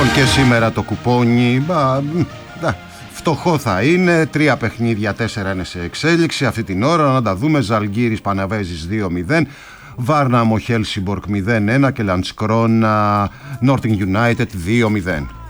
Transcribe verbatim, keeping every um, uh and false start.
Λοιπόν, και σήμερα το κουπόνι μπα, μπα, φτωχό θα είναι. Τρία παιχνίδια, τέσσερα είναι σε εξέλιξη αυτή την ώρα. Να τα δούμε. Ζαλγκύρης Παναβέζης δύο μηδέν, Βάρναμο Χέλσιμπορκ μηδέν ένα και Λαντσκρόνα Νόρτινγκ United δύο μηδέν.